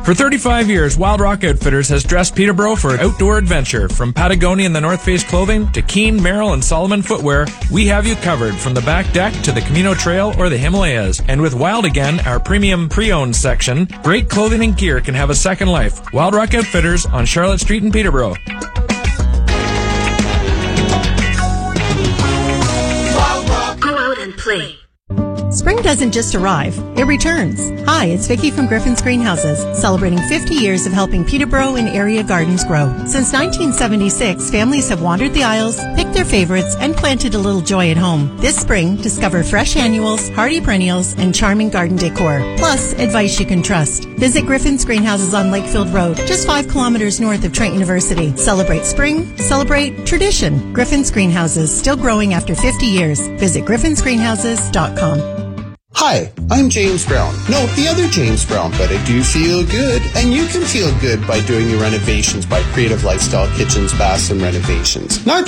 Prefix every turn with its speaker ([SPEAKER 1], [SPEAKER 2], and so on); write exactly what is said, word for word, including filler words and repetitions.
[SPEAKER 1] For thirty-five years, Wild Rock Outfitters has dressed Peterborough for outdoor adventure. From Patagonia and the North Face clothing to Keen, Merrill, and Solomon footwear, we have you covered from the back deck to the Camino Trail or the Himalayas. And with Wild Again, our premium pre-owned section, great clothing and gear can have a second life. Wild Rock Outfitters on Charlotte Street in Peterborough.
[SPEAKER 2] Wild Rock. Go out and play.
[SPEAKER 3] Spring doesn't just arrive, it returns. Hi, it's Vicki from Griffin's Greenhouses, celebrating fifty years of helping Peterborough and area gardens grow. Since nineteen seventy-six, families have wandered the aisles, picked their favorites, and planted a little joy at home. This spring, discover fresh annuals, hardy perennials, and charming garden decor. Plus, advice you can trust. Visit Griffin's Greenhouses on Lakefield Road, just five kilometers north of Trent University. Celebrate spring, celebrate tradition. Griffin's Greenhouses, still growing after fifty years. Visit griffins greenhouses dot com.
[SPEAKER 4] Hi, I'm James Brown. No, the other James Brown, but I do feel good. And you can feel good by doing your renovations by Creative Lifestyle Kitchens, Baths, and Renovations. Not